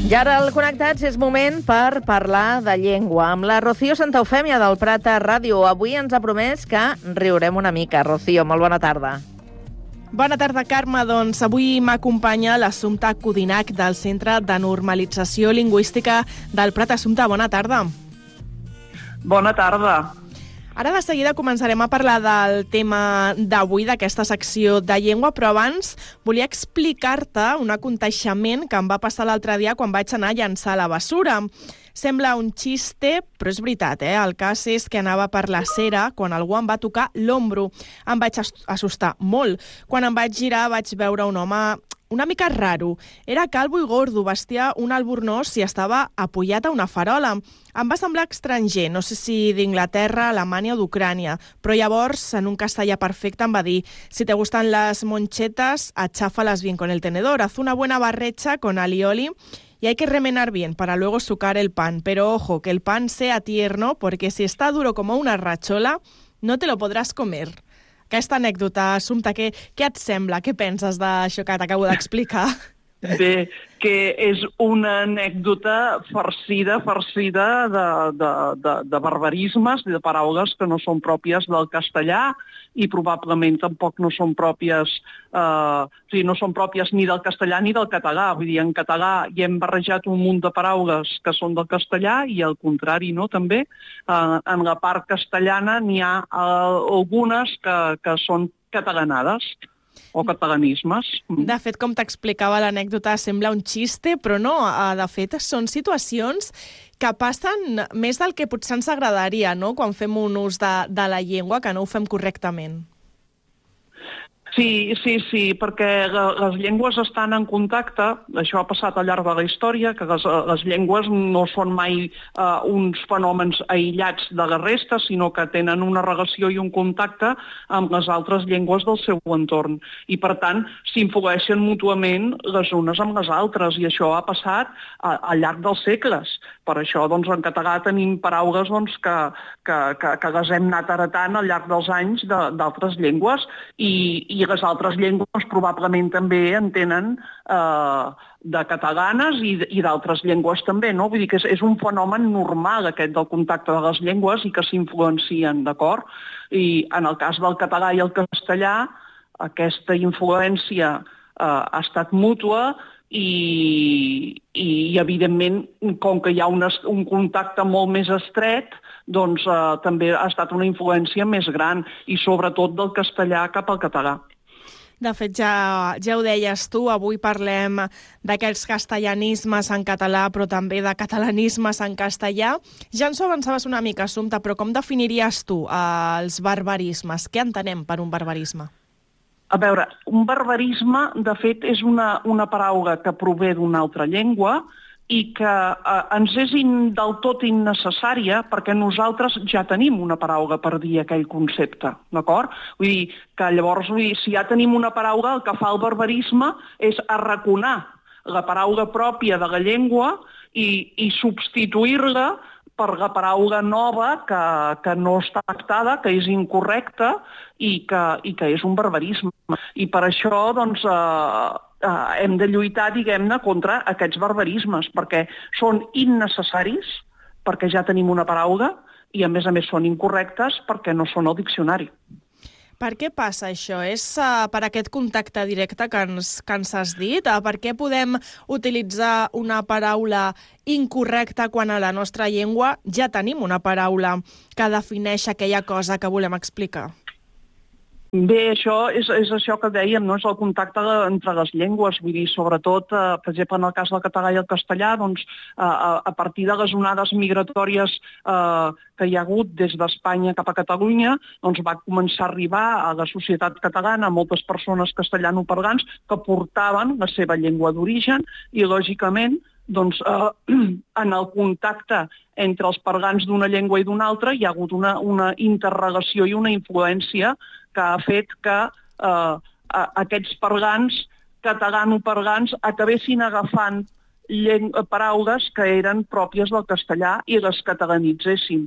I ara al Connectats és moment per parlar de llengua. Amb la Rocío Santaufèmia del Prat a Ràdio. Avui ens ha promès que riurem una mica. Rocío, molt bona tarda. Bona tarda, Carme. Doncs avui m'acompanya l'Assumpta Codinac del Centre de Normalització Lingüística del Prat. Assumpta, bona tarda. Bona tarda. Ara de seguida començarem a parlar del tema d'avui, d'aquesta secció de llengua, però abans volia explicar-te un aconteixement que em va passar l'altre dia quan vaig anar a llançar la bessura. Sembla un xiste, però és veritat, El cas és que anava per la cera quan algú em va tocar l'ombro. Em vaig assustar molt. Quan em vaig girar vaig veure un home una mica raro. Era calvo i gordo, vestia un albornoz i estava apujat a una farola. Em va semblar estranger, no sé si d'Inglaterra, Alemanya o d'Ucrània, però llavors, en un castellà perfecte, em va dir: si te gustan las monchetas, acháfalas bien con el tenedor, haz una buena barrecha con alioli y hay que remenar bien para luego sucar el pan. Pero ojo, que el pan sea tierno, porque si está duro como una rachola, no te lo podrás comer. Aquesta anècdota, Assumpta, què et sembla? Què penses d'això que t'acabo d'explicar? Bé, que és una anècdota farcida de barbarismes i de paraules que no són pròpies del castellà i probablement tampoc no són pròpies, no són pròpies ni del castellà ni del català. Vull dir, en català hi hem barrejat un munt de paraules que són del castellà i al contrari, no? També en la part castellana n'hi ha algunes que són catalanades o catalanismes. De fet, com t'explicava l'anècdota, sembla un xiste, però no. De fet, són situacions que passen més del que potser ens agradaria, no?, quan fem un ús de la llengua, que no ho fem correctament. Sí, perquè les llengües estan en contacte, això ha passat al llarg de la història, que les llengües no són mai uns fenòmens aïllats de la resta, sinó que tenen una relació i un contacte amb les altres llengües del seu entorn. I, per tant, s'influeixen mútuament les unes amb les altres, i això ha passat al llarg dels segles. Per això, doncs, en català tenim paraules que les hem anat heretant al llarg dels anys d'altres llengües, i les altres llengües probablement també en tenen de catalanes i d'altres llengües també, no? Vull dir que és un fenomen normal aquest del contacte de les llengües i que s'influencien, d'acord? I en el cas del català i el castellà, aquesta influència ha estat mútua i evidentment, com que hi ha un contacte molt més estret, doncs també ha estat una influència més gran i sobretot del castellà cap al català. De fet, ja ho deies tu, avui parlem d'aquells castellanismes en català, però també de catalanismes en castellà. Ja ens ho avançaves una mica, Assumpta, però com definiries tu els barbarismes? Què entenem per un barbarisme? A veure, un barbarisme, de fet, és una paraula que prové d'una altra llengua i que ens és del tot innecessària perquè nosaltres ja tenim una paraula per dir aquell concepte, d'acord? Vull dir que llavors, si ja tenim una paraula, el que fa el barbarisme és arraconar la paraula pròpia de la llengua i substituir-la per la paraula nova que no està pactada, que és incorrecta i que és un barbarisme. I per això, doncs, hem de lluitar, diguem-ne, contra aquests barbarismes, perquè són innecessaris, perquè ja tenim una paraula, i a més són incorrectes perquè no són al diccionari. Per què passa això? És per aquest contacte directe que ens has dit? Per què podem utilitzar una paraula incorrecta quan a la nostra llengua ja tenim una paraula que defineix aquella cosa que volem explicar? Bé, això és això que dèiem, no? És el contacte entre les llengües, vull dir, sobretot, per exemple, en el cas del català i el castellà, doncs, a partir de les onades migratòries que hi ha hagut des d'Espanya cap a Catalunya, doncs va començar a arribar a la societat catalana moltes persones castellanoparlants que portaven la seva llengua d'origen i, lògicament, doncs, en el contacte entre els parlants d'una llengua i d'una altra hi ha hagut una interrelació i una influència que ha fet que aquests parlants, catalanoparlants, acabessin agafant paraules que eren pròpies del castellà i les catalanitzessin.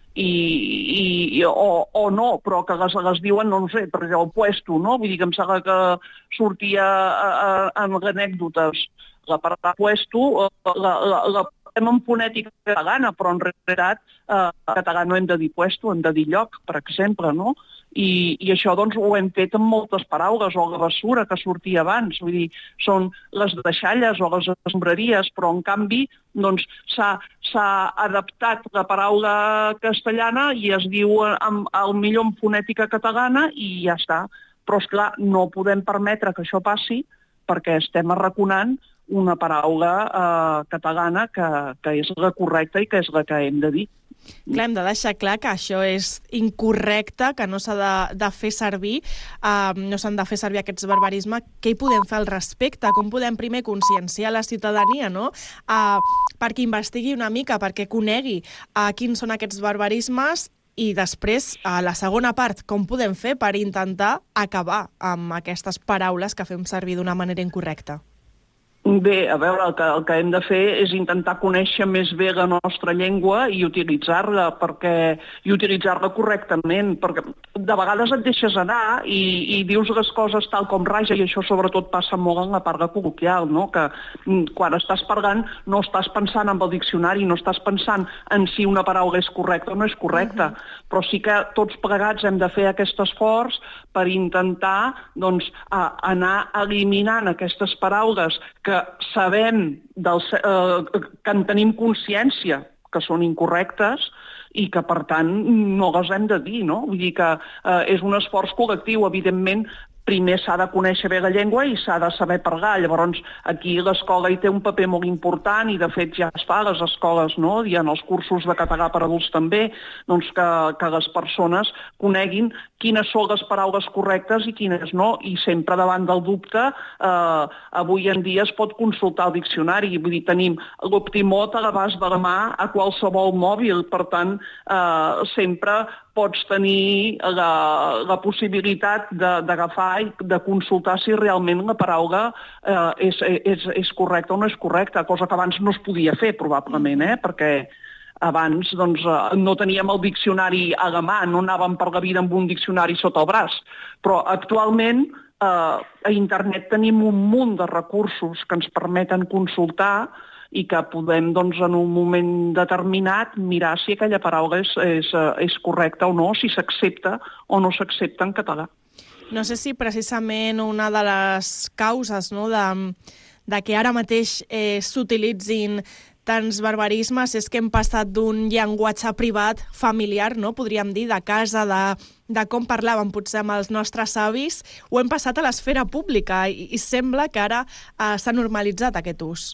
O no, però que les diuen, no sé, per exemple, el puesto, no? Vull dir que em sembla que sortia en l'anècdota. la paraula puesto la posem en fonètica catalana, però en realitat en català no hem de dir puesto, hem de dir lloc, per exemple, no? I això doncs ho hem fet amb moltes paraules, o la bessura que sortia abans, vull dir, són les deixalles o les escombraries, però en canvi doncs s'ha adaptat la paraula castellana i es diu al millor en fonètica catalana i ja està. Però, esclar, no podem permetre que això passi perquè estem arraconant una paraula catalana que és la correcta i que és la que hem de dir. Clar, hem de deixar clar que això és incorrecte, que no s'ha de fer servir, no s'han de fer servir aquests barbarismes. Què hi podem fer al respecte? Com podem primer conscienciar la ciutadania, no? Perquè investigui una mica, perquè conegui quins són aquests barbarismes i després, a la segona part, com podem fer per intentar acabar amb aquestes paraules que fem servir d'una manera incorrecta? Bé, a veure, el que hem de fer és intentar conèixer més bé la nostra llengua i utilitzar-la correctament, perquè de vegades et deixes anar i dius les coses tal com raja, i això sobretot passa molt en la parla col·loquial, no? Que quan estàs parlant no estàs pensant en el diccionari, no estàs pensant en si una paraula és correcta o no és correcta, però sí que tots plegats hem de fer aquest esforç per intentar doncs, anar eliminant aquestes paraules que sabem que en tenim consciència que són incorrectes i que, per tant, no les hem de dir, no? Vull dir que és un esforç col·lectiu, evidentment. Primer s'ha de conèixer bé la llengua i s'ha de saber parlar. Llavors, aquí l'escola hi té un paper molt important i, de fet, ja es fa a les escoles, no? I en els cursos de català per adults també, doncs que les persones coneguin quines són les paraules correctes i quines no. I sempre davant del dubte, avui en dia es pot consultar el diccionari. Vull dir, tenim l'Optimot a l'abast de la mà a qualsevol mòbil. Per tant, sempre pots tenir la possibilitat d'agafar i de consultar si realment la paraula és correcta o no és correcta, cosa que abans no es podia fer, probablement, perquè abans doncs, no teníem el diccionari a la mà, no anàvem per la vida amb un diccionari sota el braç. Però actualment a internet tenim un munt de recursos que ens permeten consultar i que podem, doncs, en un moment determinat mirar si aquella paraula és correcta o no, si s'accepta o no s'accepta en català. No sé si precisament una de les causes, no, de que ara mateix s'utilitzin tants barbarismes és que hem passat d'un llenguatge privat familiar, no? Podríem dir, de casa, de com parlàvem potser amb els nostres avis, ho hem passat a l'esfera pública i sembla que ara s'ha normalitzat aquest ús.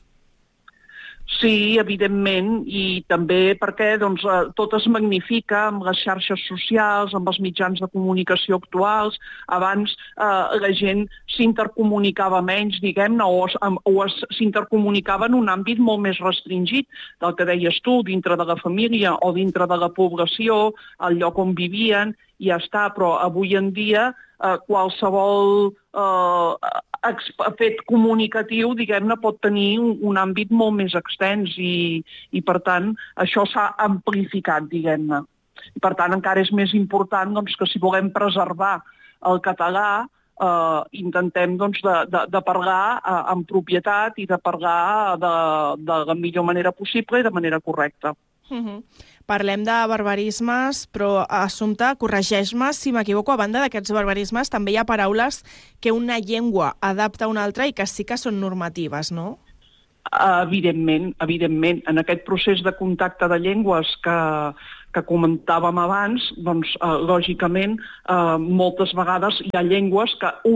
Sí, evidentment, i també perquè doncs, tot es magnifica amb les xarxes socials, amb els mitjans de comunicació actuals. Abans la gent s'intercomunicava menys, diguem-ne, o s'intercomunicava en un àmbit molt més restringit, del que deies tu, dintre de la família o dintre de la població, al lloc on vivien, i ja està. Però avui en dia qualsevol fet comunicatiu, diguem-ne, pot tenir un àmbit molt més extens i per tant, això s'ha amplificat, diguem-ne. I per tant, encara és més important doncs, que si volem preservar el català, intentem doncs, de parlar amb propietat i de parlar de la millor manera possible i de manera correcta. Parlem de barbarismes, però, Assumpta, corregeix-me si m'equivoco, a banda d'aquests barbarismes també hi ha paraules que una llengua adapta a una altra i que sí que són normatives, no? Evidentment. En aquest procés de contacte de llengües que comentàvem abans, doncs, lògicament, moltes vegades hi ha llengües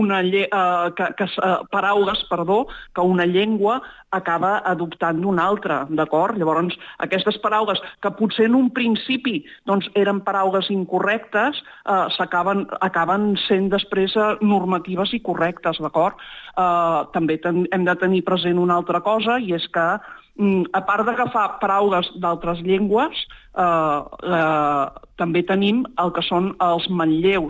paraules que una llengua acaba adoptant d'una altra, d'acord? Llavors, aquestes paraules que potser en un principi doncs, eren paraules incorrectes, acaben sent després normatives i correctes, d'acord? També hem de tenir present una altra cosa, i és que a part d'agafar paraules d'altres llengües, també tenim el que són els manlleus.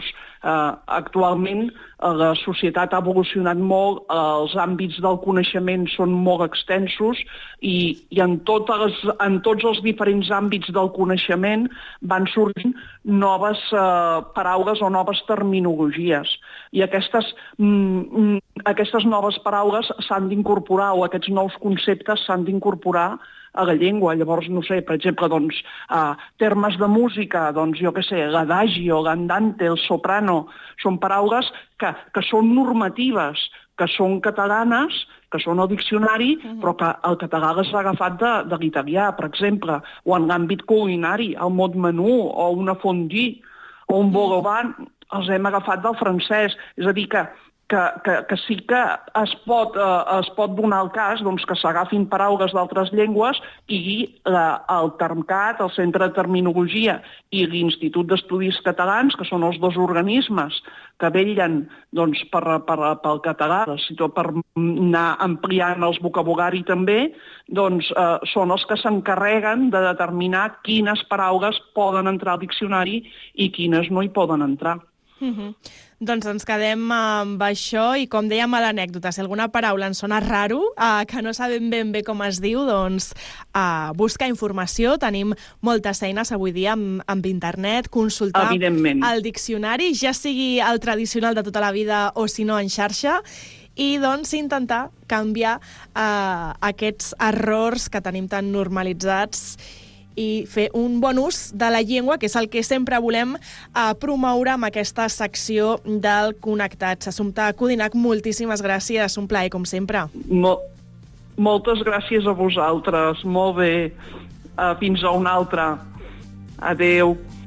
Actualment la societat ha evolucionat molt, els àmbits del coneixement són molt extensos i en tots els diferents àmbits del coneixement van sorgint noves paraules o noves terminologies. I aquestes noves paraules s'han d'incorporar, o aquests nous conceptes s'han d'incorporar a la llengua. Llavors, no sé, per exemple, termes de música, jo què sé, l'adagio, l'andante, el soprano, són paraules que són normatives, que són catalanes, que són al diccionari, però que el català les ha agafat de l'italià, per exemple, o en l'àmbit culinari, el mot menú, o una fondue, o un vol au vent, els hem agafat del francès. És a dir, que sí que es pot donar el cas que s'agafin paraules d'altres llengües i el Termcat, el Centre de Terminologia, i l'Institut d'Estudis Catalans, que són els dos organismes que vetllen pel català, per anar ampliant el vocabulari també, són els que s'encarreguen de determinar quines paraules poden entrar al diccionari i quines no hi poden entrar. Doncs ens quedem amb això i, com dèiem a l'anècdota, si alguna paraula ens sona raro, que no sabem ben bé com es diu, doncs buscar informació. Tenim moltes eines avui dia amb internet, consultar el diccionari, ja sigui el tradicional de tota la vida o, si no, en xarxa, i doncs intentar canviar aquests errors que tenim tan normalitzats i fer un bon ús de la llengua, que és el que sempre volem promoure amb aquesta secció del Connectats. Assumpta Codinac, moltíssimes gràcies, un plaer, com sempre. Moltes gràcies a vosaltres, molt bé. Fins a una altra. Adéu.